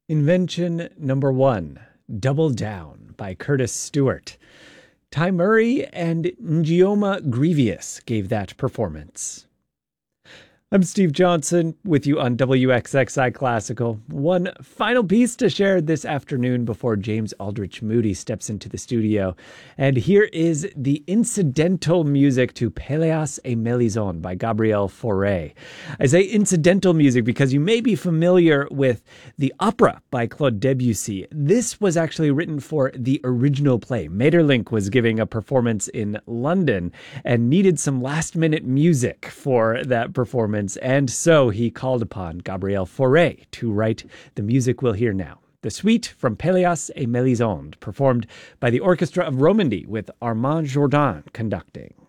Invention number one, Double Down by Curtis Stewart. Ty Murray and Ngioma Grievous gave that performance. I'm Steve Johnson with you on WXXI Classical. One final piece to share this afternoon before James Aldrich Moody steps into the studio. And here is the incidental music to Péléas et Mélisande by Gabriel Fauré. I say incidental music because you may be familiar with the opera by Claude Debussy. This was actually written for the original play. Maeterlinck was giving a performance in London and needed some last-minute music for that performance. And so he called upon Gabriel Fauré to write the music we'll hear now. The suite from Péléas et Mélisande, performed by the Orchestra of Romandy with Armand Jourdan conducting.